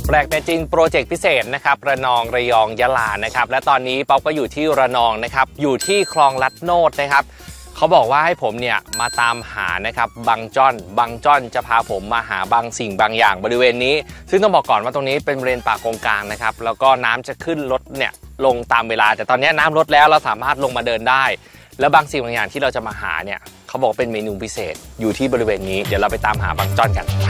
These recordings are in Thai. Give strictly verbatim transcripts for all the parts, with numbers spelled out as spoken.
แปลกแต่จริงโปรเจกต์พิเศษนะครับระนองระยองยะลานะครับและตอนนี้ป๊อปก็อยู่ที่ระนองนะครับอยู่ที่คลองลัดโนดนะครับเขาบอกว่าให้ผมเนี่ยมาตามหานะครับบางจ้อนบางจ้อนจะพาผมมาหาบางสิ่งบางอย่างบริเวณนี้ซึ่งต้องบอกก่อนว่าตรงนี้เป็นบริเวณป่าโกงกลางนะครับแล้วก็น้ำจะขึ้นรถเนี่ยลงตามเวลาแต่ตอนนี้น้ำลดแล้วเราสามารถลงมาเดินได้แล้วบางสิ่งบางอย่างที่เราจะมาหาเนี่ยเขาบอกเป็นเมนูพิเศษอยู่ที่บริเวณนี้เดี๋ยวเราไปตามหาบางจ้อนกันไป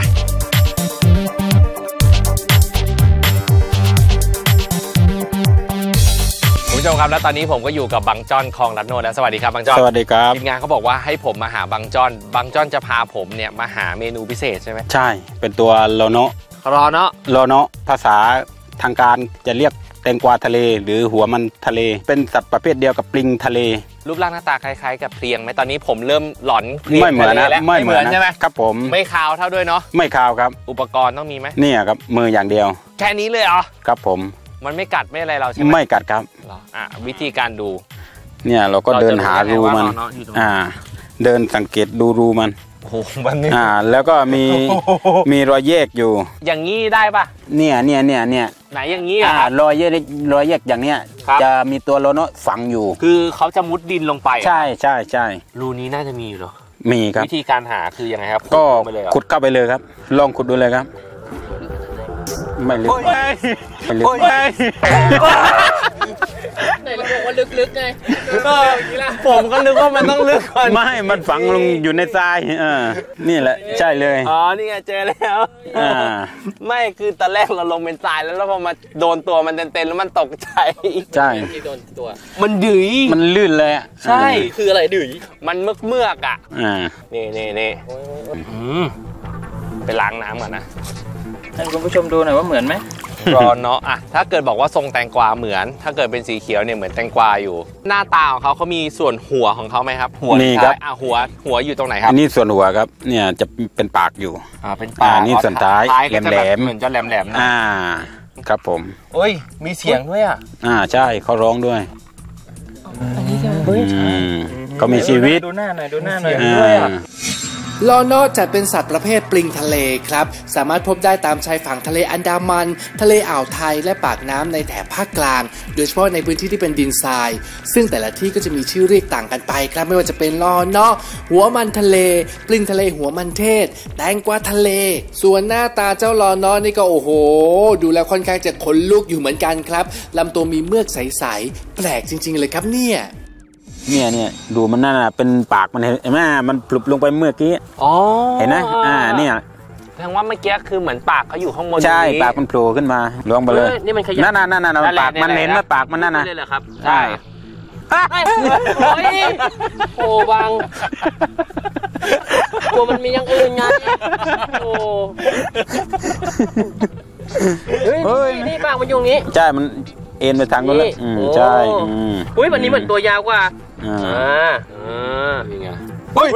คุณผู้ชมครับและตอนนี้ผมก็อยู่กับบางจ้อนคลองลัดโนดแล้วสวัสดีครับบางจ้อนสวัสดีครับทีมงานเขาบอกว่าให้ผมมาหาบางจ้อนบางจ้อนจะพาผมเนี่ยมาหาเมนูพิเศษใช่ไหมใช่เป็นตัวโลโนะรอเนาะโลโนะภาษาทางการจะเรียกแตงกวาทะเลหรือหัวมันทะเลเป็นสัตว์ประเภทเดียวกับปลิงทะเลรูปร่างหน้าตาคล้ายๆกับเพลียงไหมตอนนี้ผมเริ่มหลอนเพลียงไม่เหมือนนะไม่เหมือนใช่ไหมครับผมไม่คาวเท่าด้วยเนาะไม่คาวครับอุปกรณ์ต้องมีไหมเนี่ยครับมืออย่างเดียวแค่นี้เลยเหรอครับผมมันไม่กัดไม่อะไรเราใช่ไหมไม่กัดครับอ่ะวิธีการดูเนี่ยเราก็เดินหารูมันอ่าเดินสังเกตดูรูมันโอ้โหมันนี่อ่าแล้วก็มีมีรอยแยกอยู่อย่างนี้ได้ปะเนี่ยเนี่ยเนี่ยเนี่ยไหนอย่างนี้อ่ะรอยแยกรอยแยกอย่างเนี้ยจะมีตัวโลโนะฝังอยู่คือเขาจะมุดดินลงไปใช่ใช่ใช่รูนี้น่าจะมีอยู่หรอมีครับวิธีการหาคือยังไงครับก็ขุดเข้าไปเลยครับลองขุดดูเลยครับไม่ลึกไม่ลึกไหนเราบอกว่าลึกๆไงผมก็นึกว่ามันต้องลึกก่อนไม่มันฝังลงอยู่ในทรายอ่านี่แหละใช่เลยอ๋อนี่ไงเจอแล้วอ่าไม่คือตอนแรกเราลงเป็นทรายแล้วแล้วพอมาโดนตัวมันเต็มๆแล้วมันตกใจใช่โดนตัวมันดื้อมันลื่นเลยอ่ะใช่คืออะไรดื้อมันเมือกเมือกอ่ะอ่านี่นี่นี่ไปล้างน้ำก่อนนะให้คุณผู้ชมดูหน่อยว่าเหมือนไหมรอเนาะอ่ะถ้าเกิดบอกว่าทรงแตงกวาเหมือนถ้าเกิดเป็นสีเขียวเนี่ยเหมือนแตงกวาอยู่หน้าตาของเขาเขามีส่วนหัวของเขาไหมครับหัวนี่ครับอ่ะหัวหัวอยู่ตรงไหนครับนี่ส่วนหัวครับเนี่ยจะเป็นปากอยู่อ่าเป็นปากนี่ส่วนท้ายแหลมๆเหมือนจะแหลมๆนะอ่าครับผมโอ้ยมีเสียงด้วยอ่ะอ่าใช่เขาร้องด้วยอันนี้ใช่ไหมก็มีชีวิตดูหน้าหน่อยดูหน้าหน่อยด้วยอ่ะลอโนะจัดเป็นสัตว์ประเภทปลิงทะเลครับสามารถพบได้ตามชายฝั่งทะเลอันดามันทะเลอ่าวไทยและปากน้ำในแถบภาคกลางโดยเฉพาะในพื้นที่ที่เป็นดินทรายซึ่งแต่ละที่ก็จะมีชื่อเรียกต่างกันไปครับไม่ว่าจะเป็นลอโนะหัวมันทะเลปลิงทะเลหัวมันเทศแตงกวาทะเลส่วนหน้าตาเจ้าลอโนะนี่ก็โอ้โหดูแล้วค่อนข้างจะขนลุกอยู่เหมือนกันครับลำตัวมีเมือกใสๆแปลกจริงๆเลยครับเนี่ยเนี่ยเนี่ยดูมันนั่นน่ะเป็นปากมันเห็นไหมมันปลุบลงไปเมื่อกี้อ๋อเห็นไหมอ่าเนี่ยแสดงว่าเมื่อกี้คือเหมือนปากเขาอยู่ข้างบนใช่ปากมันโผล่ขึ้นมาลงไปเลยนี่มันขยับนั่นน่ะนั่นน่ะปากมันเห็นไหมปากมันนั่นน่ะเลยเหรอครับใช่โอ้บางตัวมันมีอย่างอื่นไงโอ้เฮ้ยนี่ปากมันอยู่นี้ใช่มันเอ็นไปทางนู้นเลยใช่อุ้ยวันนี้เหมือนตัวยาวกว่าอ่าอ่านี่ไงเฮ้ย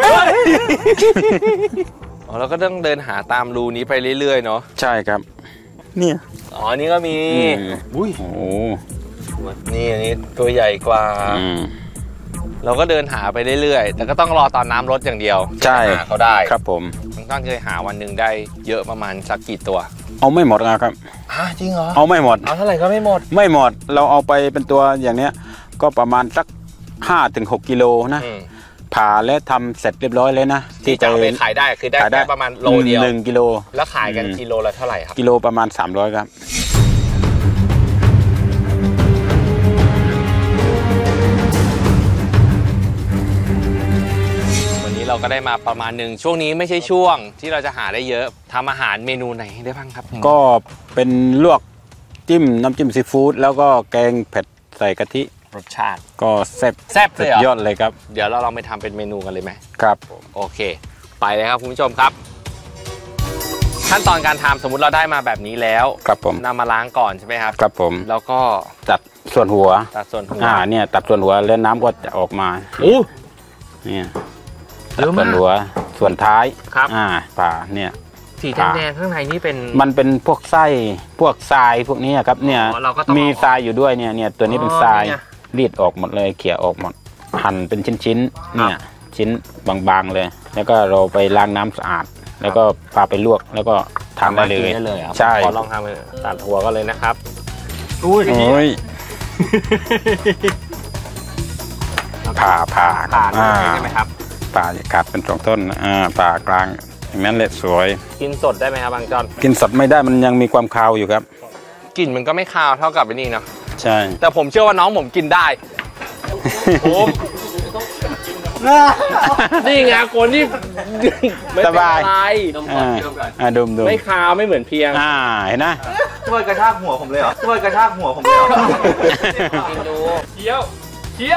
อ๋อเราก็ต้องเดินหาตามรูนี้ไปเรื่อยๆเนาะใช่ครับเนี่ยอ๋อนี่ก็มีอุ้ยโอ้นี่อันนี้ตัวใหญ่กว่าเราก็เดินหาไปเรื่อยๆแต่ก็ต้องรอตอนน้ำลดอย่างเดียวใช่หาเขาได้ครับผมต้องเคยหาวันหนึ่งได้เยอะประมาณสักกี่ตัวเอาไม่หมดนะครับฮะจริงเหรอเอาไม่หมดเอาเท่าไหร่ก็ไม่หมดไม่หมดเราเอาไปเป็นตัวอย่างเนี้ยก็ประมาณสักห้าถึงหกกิโลนะผ่าและทำเสร็จเรียบร้อยเลยนะที่จะเอาไปขายได้คือได้แค่ประมาณโลเดียวหนึ่งกิโลแล้วขายกันกิโลละเท่าไหร่ครับกิโลประมาณสามร้อยครับเราก็ได้มาประมาณหนึ่งช่วงนี้ไม่ใช่ช่วงที่เราจะหาได้เยอะทำอาหารเมนูไหนได้บ้างครับก็เป็นลวกจิ้มน้ำจิ้มซีฟู้ดแล้วก็แกงเผ็ดใส่กะทิรสชาติก็แซ่บแซ่บเลยยอดเลยครับเดี๋ยวเราลองไปทำเป็นเมนูกันเลยไหมครับโอเคไปเลยครับคุณผู้ชมครับขั้นตอนการทำสมมุติเราได้มาแบบนี้แล้วครับผมนำมาล้างก่อนใช่ไหมครับครับผมแล้วก็ตัดส่วนหัวตัดส่วนหัวอ่าเนี่ยตัดส่วนหัวแล้วน้ำก็จะออกมาโอ้เนี่ยตัดส่วนหัวส่วนท้ายครับอ่าป่าเนี่ยสีแดงๆข้างในนี่เป็นมันเป็นพวกไส้พวกทรายพวกนี้ครับเนี่ยมีทรายอยู่ด้วยเนี่ยเนี่ยตัวนี้เป็นทรายรีดออกหมดเลยเขี่ยออกหมดหั่นเป็นชิ้นๆเนี่ยชิ้นบางๆเลยแล้วก็เราไปล้างน้ำสะอาดแล้วก็พาไปลวกแล้วก็ทานได้เลยได้เลยครับใช่ขอลองทำตัดหัวก็เลยนะครับอุ้ยโอ้ยผ่าผ่าผ่านอ่าใช่ไหมครับผ่าขาดเป็นสองต้นอ่าผ่ากลางอย่างนั้นแหละสวยกินสดได้ไหมครับบางจอนกินสดไม่ได้มันยังมีความคาวอยู่ครับกลิ่นมันก็ไม่คาวเท่ากับไอ้นี่เนาะใช่แต่ผมเชื่อว่าน้องผมกินได้ผมนี่ไงคนที่ไม่สเป็นบายอะไรอ่าอ่าดมดมไม่คาวไม่เหมือนเพียงอ่าเห็นไหมช่วยกระชากหัวผมเลยเหรอช่วยกระชากหัวผมเลยเหรอกินดูเคี้ยวเคี้ยว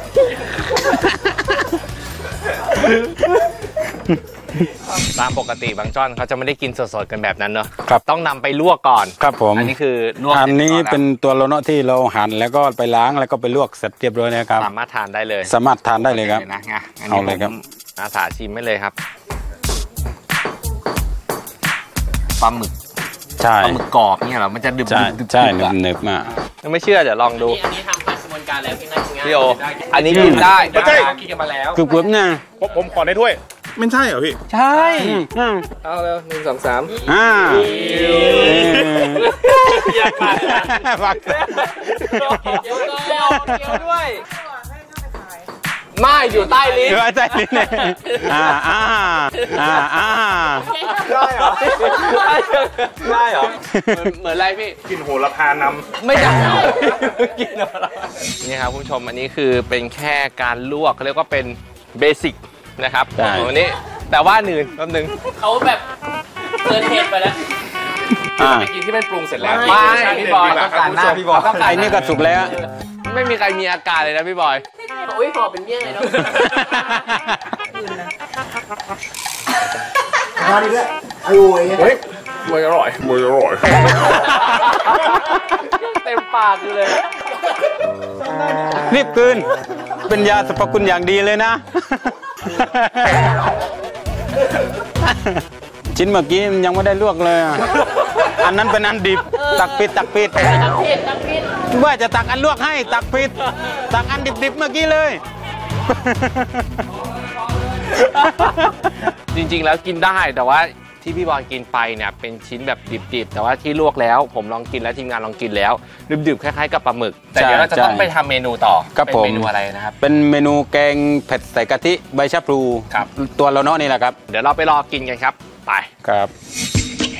ตามปกติบางจ้อนเขาจะไม่ได้กินสดๆกันแบบนั้นเนอะครับต้องนำไปลวกก่อนครับผมอันนี้คือลวกอันนี้สร็จก่อเป็นตัวโลโนะที่เราหั่นแล้วก็ไปล้างแล้วก็ไปลวกเสร็จเรียบร้อยแล้วครับสามารถทานได้เลยสามารถทานได้เลยครับนะไงอันเอานี้เลยครับผมอาสาชิมไม่เลยครับปลาหมึกใช่ปลาหมึกกรอบเนี่ยเหรอมันจะดึบใช่ดึบใช่ดึบอะเนิบๆมากยังไม่เชื่อเดี๋ยวลองดูนี่อันนี้ทำผ่านกระบวนการแล้วพี่นักงานพี่โออันนี้กินได้ไม่ใช่กินกันมาแล้วกรุบๆเนี่ยผมผมขอในถ้วย ไม่ใช่เหรอพี่ใช่อืมอืมเอาเร็วหนึ่งสองสามอ่าอยากมาฟักเดี๋ยวก่อนเดี๋ยวเดี๋ยวด้วยไม่อยู่ใต้ลิ้นเดี๋ยวใจลิ้นเนี่ยอ่าอ่าอ่าอ่าได้เหรอ ได้เหรอเหมือนอะไรพี่กลิ่นโหระพานำไม่ได้กินอะไรนี่ครับคุณผู้ชมอันนี้คือเป็นแค่การลวกเขาเรียกว่าเป็นเบสิกนะครับของวันนี้แต่ว่าหนึ่งแป๊บนึงเขาแบบเกินเหตุไปแล้วอ่าไปกินที่มันปรุงเสร็จแล้วไม่ไม่พี่บอยต้องการหน้าพี่บอยต้องการไอ้นี่ก็สุกแล้วไม่มีใครมีอาการเลยนะพี่บอยโอ้ยพอเป็นเมี่ยงเลยเนาะมาดิเนี่ยไอ้โว้ยเฮ้ยมันอร่อยมันอร่อยเต็มปากอยู่เลยรีบคืนเป็นยาสรรพคุณอย่างดีเลยนะ ชิ้นเมื่อกี้มันยังไม่ได้ลวกเลยอ่ะอันนั้นเป็นอันดิบตักปิดตักปิดตักผิดตักผิดว่าจะตักอันลวกให้ตักปิดตักอันดิบๆเมื่อกี้เลยจริงๆแล้วกินได้แต่ว่าที่พี่บอลกินไปเนี่ยเป็นชิ้นแบบดิบๆแต่ว่าที่ลวกแล้วผมลองกินแล้วทีมงานลองกินแล้วดิบๆคล้ายๆกับปลาหมึกแต่เดี๋ยวเราจะต้องไปทำเมนูต่อครับเป็นผมเมนูอะไรนะครับเป็นเมนูแกงเผ็ดใส่กะทิใบชะพลูครับตัวเราเนาะนี่แหละครับเดี๋ยวเราไปรอกินกันครับไปครับเ